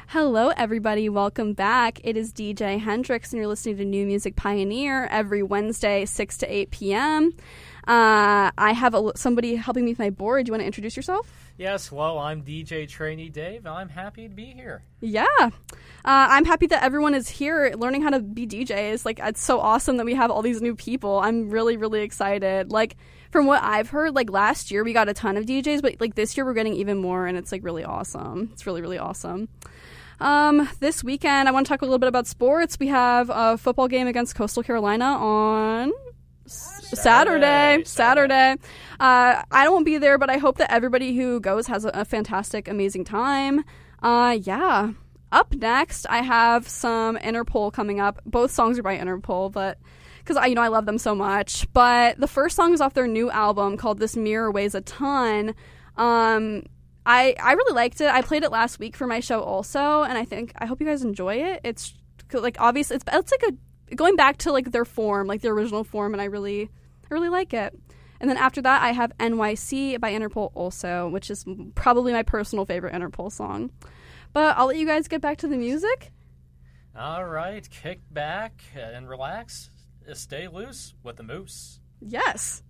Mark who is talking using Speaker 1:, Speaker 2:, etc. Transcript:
Speaker 1: Hello, everybody. Welcome back. It is DJ Hendrix, and you're listening to New Music Pioneer every Wednesday, 6 to 8 p.m. I have somebody helping me with my board. Do you want to introduce yourself?
Speaker 2: Yes, well, I'm DJ Trainee Dave, and I'm happy to be here.
Speaker 1: Yeah. I'm happy that everyone is here learning how to be DJs. Like, it's so awesome that we have all these new people. I'm really, really excited. Like, from what I've heard, like, last year we got a ton of DJs, but, like, this year we're getting even more, and it's, like, really awesome. It's really, really awesome. This weekend, I want to talk a little bit about sports. We have a football game against Coastal Carolina on Saturday. I won't be there, but I hope that everybody who goes has a fantastic, amazing time. Yeah. Up next, I have some Interpol coming up. Both songs are by Interpol, but because I love them so much. But the first song is off their new album called This Mirror Weighs a Ton. I really liked it. I played it last week for my show also, and I hope you guys enjoy it. It's like obviously it's like a going back to like their form, like their original form, and I really like it. And then after that, I have NYC by Interpol also, which is probably my personal favorite Interpol song. But I'll let you guys get back to the music.
Speaker 2: All right, kick back and relax. Stay loose with the moose.
Speaker 1: Yes.